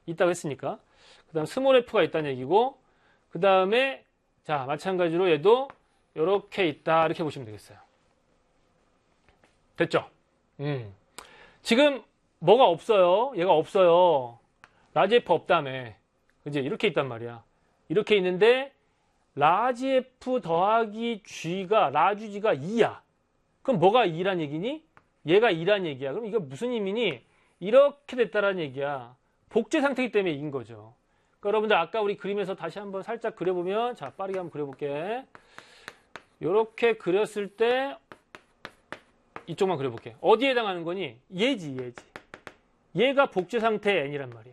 있다고 했으니까. 그 다음 스몰 f가 있다는 얘기고, 그 다음에 자 마찬가지로 얘도 이렇게 있다 이렇게 보시면 되겠어요. 됐죠? 지금 뭐가 없어요? 얘가 없어요. 라지 F 없다며. 그지? 이렇게 있단 말이야. 이렇게 있는데 라지 F 더하기 G가 라지 G가 2야. 그럼 뭐가 2란 얘기니? 얘가 2란 얘기야. 그럼 이거 무슨 의미니? 이렇게 됐다라는 얘기야. 복제 상태이기 때문에 2인 거죠. 그러니까 여러분들 아까 우리 그림에서 다시 한번 살짝 그려보면, 자 빠르게 한번 그려볼게. 이렇게 그렸을 때 이쪽만 그려볼게. 어디에 해당하는 거니? 얘지. 얘가 복제 상태 n이란 말이야.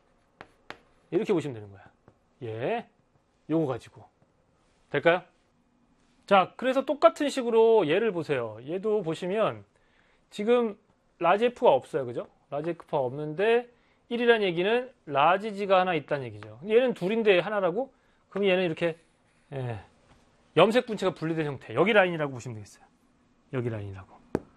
이렇게 보시면 되는 거야. 얘, 요거 가지고. 될까요? 자, 그래서 똑같은 식으로 얘를 보세요. 얘도 보시면 지금 라지 F가 없어요. 그죠? 라지 F가 없는데 1이라는 얘기는 라지 G가 하나 있다는 얘기죠. 얘는 둘인데 하나라고? 그럼 얘는 이렇게 염색 분체가 분리된 형태. 여기 라인이라고 보시면 되겠어요. 여기 라인이라고.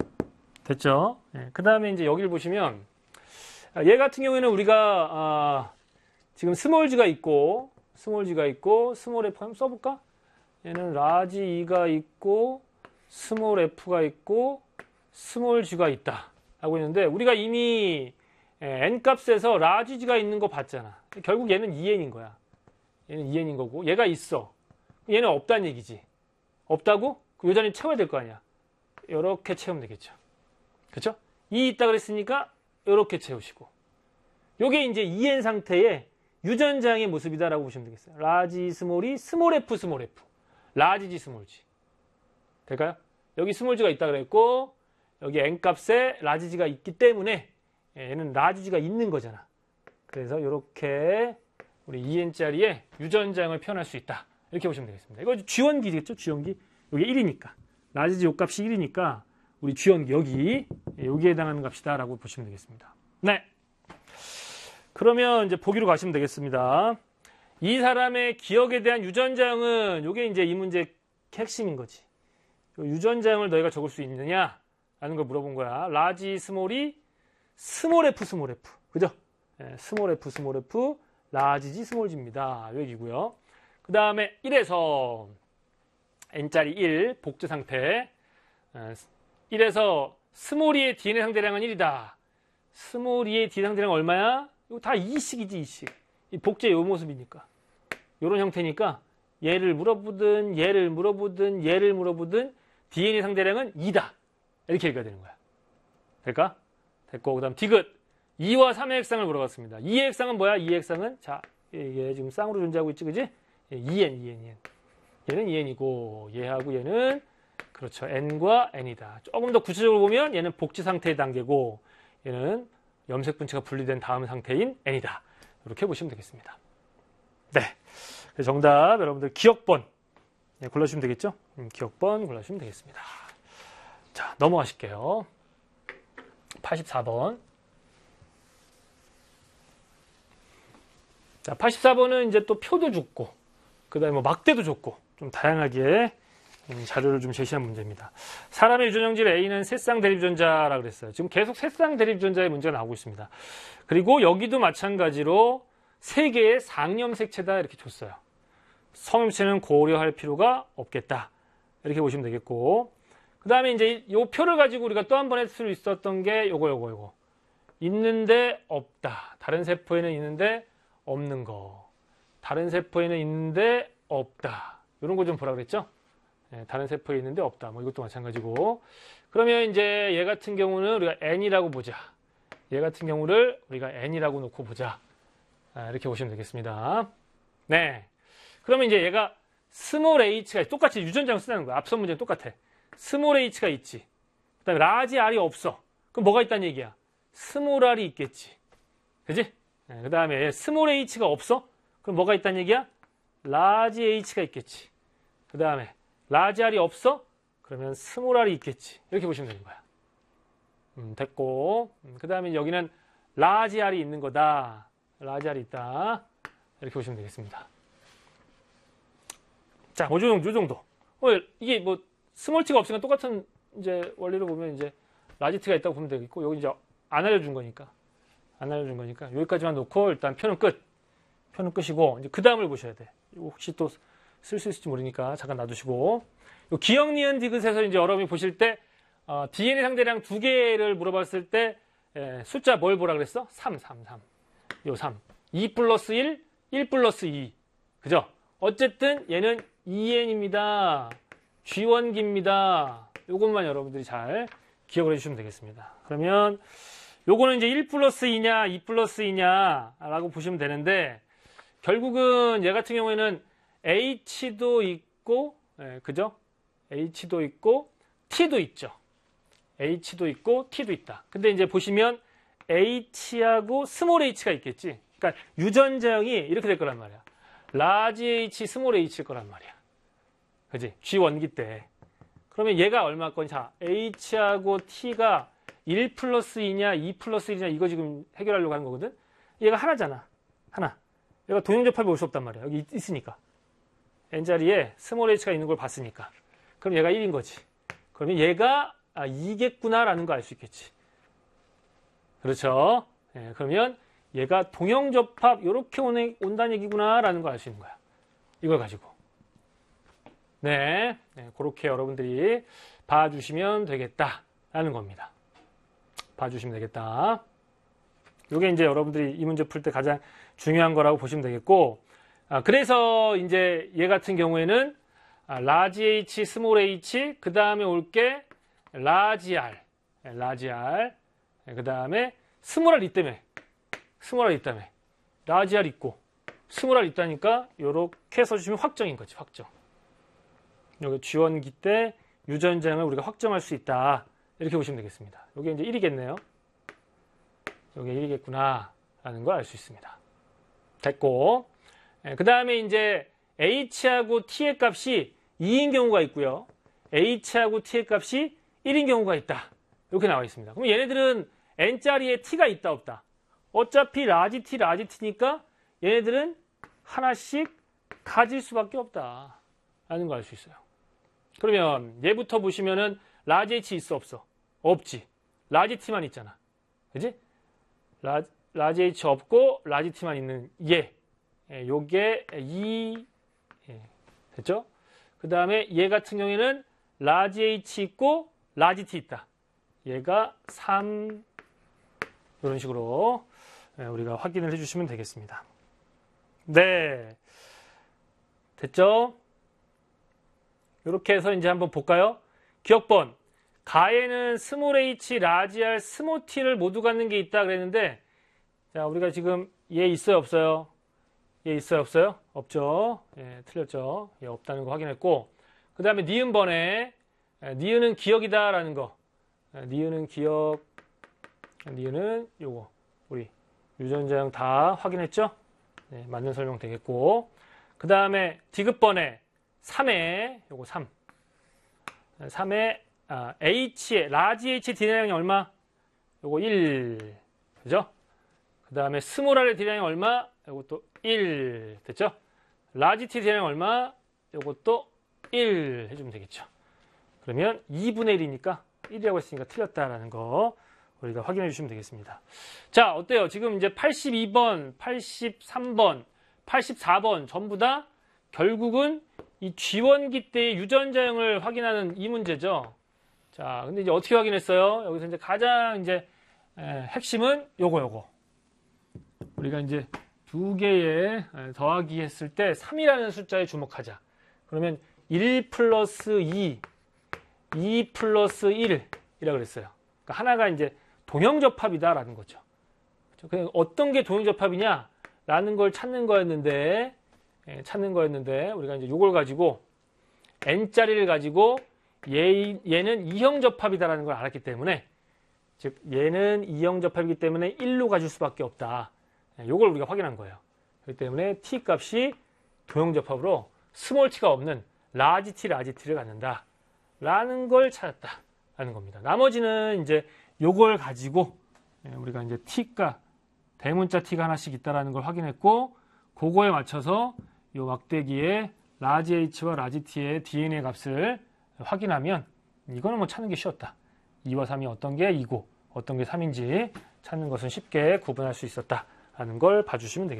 됐죠? 그 다음에 이제 여기를 보시면 얘 같은 경우에는 우리가 지금 스몰 G가 있고 스몰 F 한번 써볼까? 얘는 라지 E가 있고 스몰 F가 있고 스몰 G가 있다 하고 있는데 우리가 이미 n값에서 라지 G가 있는 거 봤잖아. 결국 얘는 2n인 거야. 얘는 2n인 거고 얘가 있어. 얘는 없다는 얘기지. 없다고? 그럼 요 자리는 채워야 될 거 아니야. 이렇게 채우면 되겠죠. 그렇죠? 2 있다 그랬으니까 이렇게 채우시고 요게 이제 2n 상태의 유전장의 모습이다라고 보시면 되겠어요. 라지 스몰이 스몰 F 라지 G 스몰 G 될까요? 여기 스몰 G가 있다 그랬고 여기 n값에 라지 G가 있기 때문에 얘는 라지 G가 있는 거잖아. 그래서 이렇게 우리 2n짜리의 유전장을 표현할 수 있다. 이렇게 보시면 되겠습니다. 이거 G원기 되겠죠? G원기. 여기 1이니까. 라지 G 요값이 1이니까 우리 G원기 여기에 해당하는 값이다라고 보시면 되겠습니다. 네. 그러면 이제 보기로 가시면 되겠습니다. 이 사람의 기억에 대한 유전장은 이게 이제 이 문제의 핵심인 거지. 유전장을 너희가 적을 수 있느냐? 라는 걸 물어본 거야. 라지 스몰이 스몰 F. 그죠? 스몰 F, 라지 G 스몰 G입니다. 요 얘기고요. 그 다음에 1에서 n짜리 1 복제 상태 1에서 스몰 E의 DNA 상대량은 1이다. 스몰 E의 DNA 상대량은 얼마야? 이거 다 2씩이지 2씩. 이 복제 요 모습이니까. 요런 형태니까 얘를 물어보든 DNA 상대량은 2다. 이렇게 얘기가 되는 거야. 될까? 됐고 그 다음 디귿 2와 3의 핵상을 물어봤습니다. 2의 핵상은 뭐야? 2의 핵상은 자 이게 지금 쌍으로 존재하고 있지 그지? 2n 얘는 2n이고 얘하고 얘는 그렇죠 n과 n이다. 조금 더 구체적으로 보면 얘는 복제 상태의 단계고 얘는 염색 분체가 분리된 다음 상태인 n이다. 이렇게 보시면 되겠습니다. 네, 정답 여러분들 기억번 골라주시면 되겠죠? 기억번 골라주시면 되겠습니다. 자, 넘어가실게요. 84번. 자, 84번은 이제 또 표도 줬고, 그 다음에 뭐 막대도 줬고, 좀 다양하게 자료를 좀 제시한 문제입니다. 사람의 유전형질 A는 새쌍 대립전자라 그랬어요. 지금 계속 새쌍 대립전자의 문제가 나오고 있습니다. 그리고 여기도 마찬가지로 3개의 상염색체다 이렇게 줬어요. 성염체는 고려할 필요가 없겠다. 이렇게 보시면 되겠고, 그 다음에 이제 이 표를 가지고 우리가 또 한 번 할 수 있었던 게 요거. 있는데 없다. 다른 세포에는 있는데 없는 거. 다른 세포에는 있는데 없다. 이런 거 좀 보라 그랬죠? 다른 세포에 있는데 없다. 뭐 이것도 마찬가지고. 그러면 이제 얘 같은 경우는 우리가 n이라고 보자. 얘 같은 경우를 우리가 n이라고 놓고 보자. 이렇게 보시면 되겠습니다. 네. 그러면 이제 얘가 스몰 h가 똑같이 유전장을 쓰는 거야. 앞선 문제는 똑같아. 스몰 h가 있지. 그 다음에 라지 r이 없어. 그럼 뭐가 있다는 얘기야? 스몰 r이 있겠지. 그지? 그 다음에 스몰 h가 없어? 그럼 뭐가 있다는 얘기야? 라지 h가 있겠지. 그 다음에 라지 r이 없어? 그러면 스몰 r이 있겠지. 이렇게 보시면 되는 거야. 됐고. 그 다음에 여기는 라지 r이 있는 거다. 라지 r이 있다. 이렇게 보시면 되겠습니다. 자, 요 정도. 이게 뭐 스몰 t가 없으니까 똑같은 이제 원리로 보면 이제 라지 t가 있다고 보면 되겠고, 여기 이제 안 알려준 거니까 안 알려준 거니까 여기까지만 놓고 일단 표는 끝. 표는 끝이고 이제 그 다음을 보셔야 돼. 이거 혹시 또 쓸 수 있을지 모르니까 잠깐 놔두시고. 요 기억, 니은, 디귿에서 이제 여러분이 보실 때 DNA 상대량 두 개를 물어봤을 때 숫자 뭘 보라 그랬어? 3. 요 3. 2 플러스 1, 1 플러스 2. 그죠? 어쨌든 얘는 EN입니다. G원기입니다. 요것만 여러분들이 잘 기억을 해주시면 되겠습니다. 그러면 요거는 이제 1 플러스 2냐, 2 플러스 2냐 라고 보시면 되는데 결국은 얘 같은 경우에는 H도 있고, 그죠? H도 있고, T도 있죠. H도 있고, T도 있다. 근데 이제 보시면 H하고 스몰 h가 있겠지. 그러니까 유전자형이 이렇게 될 거란 말이야. 라지 H, 스몰 h일 거란 말이야. 그지? G원기 때. 그러면 얘가 얼마건? 자, H하고 T가 1 플러스 2냐, 2 플러스 1이냐 이거 지금 해결하려고 하는 거거든? 얘가 하나잖아. 하나. 얘가 동형접합이 올 수 없단 말이야. 여기 있으니까. N자리에 스몰 h가 있는 걸 봤으니까. 그럼 얘가 1인 거지. 그러면 얘가 2겠구나라는 거 알 수 있겠지. 그렇죠? 그러면 얘가 동형접합 이렇게 온다는 얘기구나라는 거 알 수 있는 거야. 이걸 가지고. 네, 그렇게 여러분들이 봐주시면 되겠다라는 겁니다. 봐주시면 되겠다. 이게 이제 여러분들이 이 문제 풀 때 가장 중요한 거라고 보시면 되겠고, 그래서 이제 얘 같은 경우에는 라지 H, 스몰 h, 그 다음에 올 게 라지 R, 그 다음에 스몰 R 있다며, 라지 R 있고, 스몰 R 있다니까 요렇게 써주시면 확정인 거지, 확정. 여기 G원기 때 유전자형을 우리가 확정할 수 있다. 이렇게 보시면 되겠습니다. 이게 이제 1이겠네요. 이게 1이겠구나 라는 걸 알 수 있습니다. 됐고, 그 다음에 이제 H하고 T의 값이 2인 경우가 있고요. H하고 T의 값이 1인 경우가 있다. 이렇게 나와 있습니다. 그럼 얘네들은 N자리에 T가 있다 없다? 어차피 라지 T니까 얘네들은 하나씩 가질 수밖에 없다 라는 걸 알 수 있어요. 그러면 얘부터 보시면은 라지 H 있어 없어? 없지. 라지 T만 있잖아. 그지? 라지 H 없고 라지 T만 있는 얘. 요게 2 됐죠? 그 다음에 얘 같은 경우에는 라지 H 있고 라지 T 있다. 얘가 3 이런 식으로 우리가 확인을 해주시면 되겠습니다. 네, 됐죠? 이렇게 해서 이제 한번 볼까요? 기억번. 가에는 스몰 h, 라지 r, 스몰 t를 모두 갖는 게 있다 그랬는데, 자, 우리가 지금 얘 있어요, 없어요? 얘 있어요, 없어요? 없죠. 예, 틀렸죠. 얘 없다는 거 확인했고, 그 다음에 니은번에, 니은은 기억이다라는 거. 니은은 기억, 니은은 요거. 우리 유전자형 다 확인했죠? 네, 맞는 설명 되겠고. 그 다음에 디귿번에 3에, 요거 3. 3에, H의, 라지 H D량이 얼마? 요거 1. 그죠? 그 다음에 스몰 R의 D량이 얼마? 요것도 1. 됐죠? 라지 T D량이 얼마? 요것도 1 해주면 되겠죠. 그러면 2분의 1이니까 1이라고 했으니까 틀렸다라는 거 우리가 확인해 주시면 되겠습니다. 자, 어때요? 지금 이제 82번, 83번, 84번 전부 다 결국은 이 G원기 때의 유전자형을 확인하는 이 문제죠. 자, 근데 이제 어떻게 확인했어요? 여기서 이제 가장 이제 핵심은 요거. 우리가 이제 두 개의 더하기 했을 때 3이라는 숫자에 주목하자. 그러면 1 플러스 2, 2 플러스 1이라고 그랬어요. 그러니까 하나가 이제 동형접합이다라는 거죠. 그냥 어떤 게 동형접합이냐라는 걸 찾는 거였는데, 우리가 이제 요걸 가지고 n자리를 가지고 얘는 이형접합이다라는 걸 알았기 때문에, 즉 얘는 이형접합이기 때문에 1로 가질 수밖에 없다. 요걸 우리가 확인한 거예요. 그렇기 때문에 t 값이 동형접합으로 스몰 t가 없는 라지 t를 갖는다 라는 걸 찾았다라는 겁니다. 나머지는 이제 요걸 가지고 우리가 이제 t가 대문자 t가 하나씩 있다라는 걸 확인했고, 그거에 맞춰서 요 막대기에 라지 h와 라지 t의 DNA 값을 확인하면 이거는 뭐 찾는 게 쉬웠다. 2와 3이 어떤 게 2고 어떤 게 3인지 찾는 것은 쉽게 구분할 수 있었다라는 걸 봐주시면 되겠습니다.